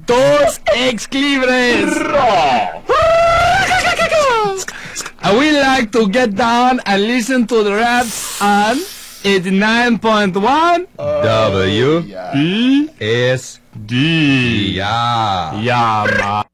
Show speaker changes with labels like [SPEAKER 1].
[SPEAKER 1] dos ex libres. I would like to get down and listen to the raps on 89.1
[SPEAKER 2] W
[SPEAKER 1] E
[SPEAKER 2] S
[SPEAKER 1] D.
[SPEAKER 2] Yeah.
[SPEAKER 1] Yeah, man.